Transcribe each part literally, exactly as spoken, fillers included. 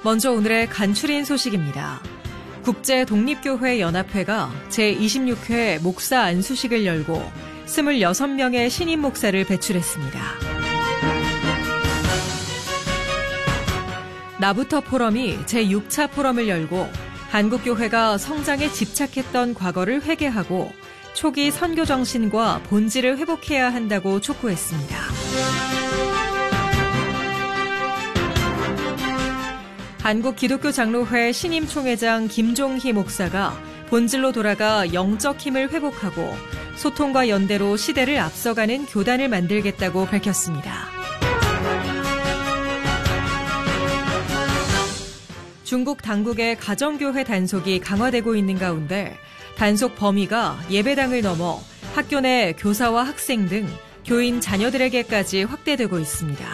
먼저 오늘의 간추린 소식입니다. 국제독립교회 연합회가 제이십육 회 목사 안수식을 열고 스물여섯 명의 신임 목사를 배출했습니다. 나부터 포럼이 제육 차 포럼을 열고 한국교회가 성장에 집착했던 과거를 회개하고 초기 선교 정신과 본질을 회복해야 한다고 촉구했습니다. 한국기독교장로회 신임 총회장 김종희 목사가 본질로 돌아가 영적 힘을 회복하고 소통과 연대로 시대를 앞서가는 교단을 만들겠다고 밝혔습니다. 중국 당국의 가정교회 단속이 강화되고 있는 가운데 단속 범위가 예배당을 넘어 학교 내 교사와 학생 등 교인 자녀들에게까지 확대되고 있습니다.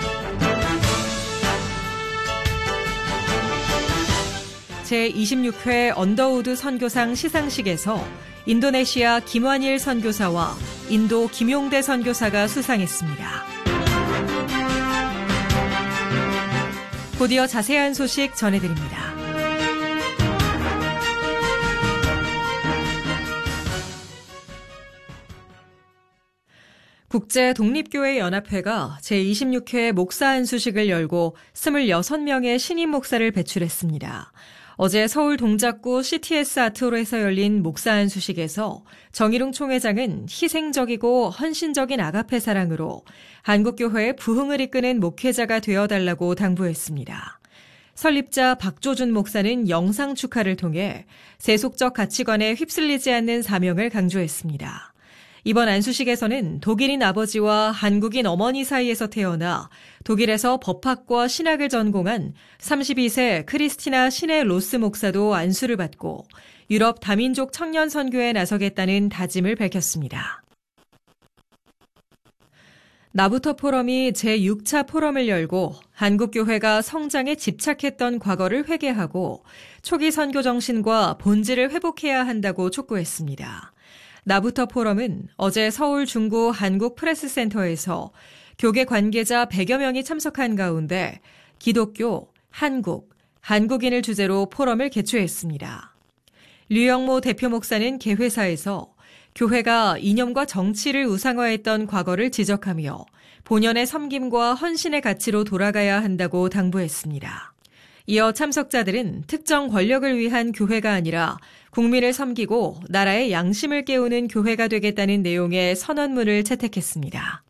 제이십육 회 언더우드 선교상 시상식에서 인도네시아 김완일 선교사와 인도 김용대 선교사가 수상했습니다. 곧이어 자세한 소식 전해드립니다. 국제독립교회연합회가 제이십육 회 목사 안수식을 열고 스물여섯 명의 신임 목사를 배출했습니다. 어제 서울 동작구 씨티에스 아트홀에서 열린 목사 안수식에서 정일웅 총회장은 희생적이고 헌신적인 아가페 사랑으로 한국교회의 부흥을 이끄는 목회자가 되어달라고 당부했습니다. 설립자 박조준 목사는 영상 축하를 통해 세속적 가치관에 휩쓸리지 않는 사명을 강조했습니다. 이번 안수식에서는 독일인 아버지와 한국인 어머니 사이에서 태어나 독일에서 법학과 신학을 전공한 삼십이 세 크리스티나 시네 로스 목사도 안수를 받고 유럽 다민족 청년 선교에 나서겠다는 다짐을 밝혔습니다. 나부터 포럼이 제육 차 포럼을 열고 한국교회가 성장에 집착했던 과거를 회개하고 초기 선교 정신과 본질을 회복해야 한다고 촉구했습니다. 나부터 포럼은 어제 서울 중구 한국프레스센터에서 교계 관계자 백여 명이 참석한 가운데 기독교, 한국, 한국인을 주제로 포럼을 개최했습니다. 류영모 대표 목사는 개회사에서 교회가 이념과 정치를 우상화했던 과거를 지적하며 본연의 섬김과 헌신의 가치로 돌아가야 한다고 당부했습니다. 이어 참석자들은 특정 권력을 위한 교회가 아니라 국민을 섬기고 나라의 양심을 깨우는 교회가 되겠다는 내용의 선언문을 채택했습니다.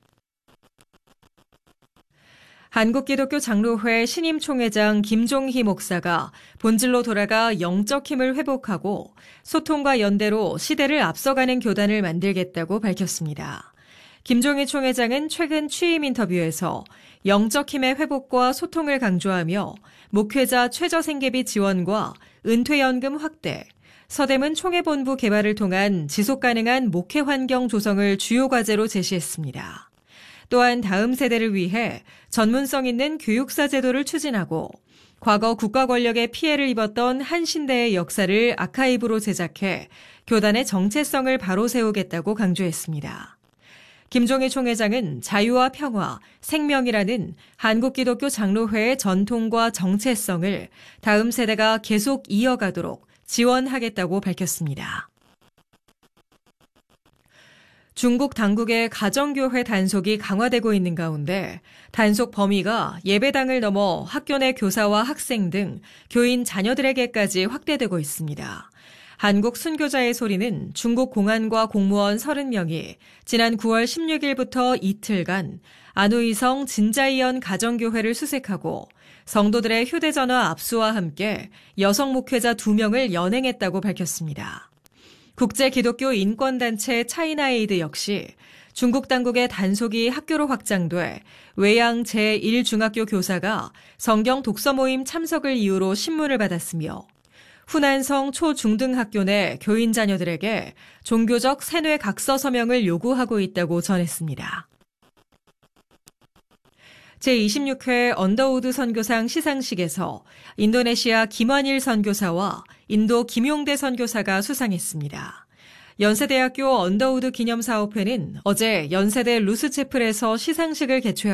한국기독교장로회 신임 총회장 김종희 목사가 본질로 돌아가 영적 힘을 회복하고 소통과 연대로 시대를 앞서가는 교단을 만들겠다고 밝혔습니다. 김종희 총회장은 최근 취임 인터뷰에서 영적 힘의 회복과 소통을 강조하며 목회자 최저생계비 지원과 은퇴연금 확대, 서대문 총회본부 개발을 통한 지속가능한 목회 환경 조성을 주요 과제로 제시했습니다. 또한 다음 세대를 위해 전문성 있는 교육사 제도를 추진하고 과거 국가 권력의 피해를 입었던 한 신대의 역사를 아카이브로 제작해 교단의 정체성을 바로 세우겠다고 강조했습니다. 김종희 총회장은 자유와 평화, 생명이라는 한국기독교 장로회의 전통과 정체성을 다음 세대가 계속 이어가도록 지원하겠다고 밝혔습니다. 중국 당국의 가정교회 단속이 강화되고 있는 가운데 단속 범위가 예배당을 넘어 학교 내 교사와 학생 등 교인 자녀들에게까지 확대되고 있습니다. 한국 순교자의 소리는 중국 공안과 공무원 서른 명이 지난 구월 십육일부터 이틀간 안우이성 진자이언 가정교회를 수색하고 성도들의 휴대전화 압수와 함께 여성 목회자 두 명을 연행했다고 밝혔습니다. 국제기독교 인권단체 차이나에이드 역시 중국 당국의 단속이 학교로 확장돼 외양 제일 중학교 교사가 성경 독서 모임 참석을 이유로 신문을 받았으며 후난성 초중등학교 내 교인 자녀들에게 종교적 세뇌 각서 서명을 요구하고 있다고 전했습니다. 제이십육 회 언더우드 선교상 시상식에서 인도네시아 김완일 선교사와 인도 김용대 선교사가 수상했습니다. 연세대학교 언더우드 기념사업회는 어제 연세대 루스채플에서 시상식을 개최하고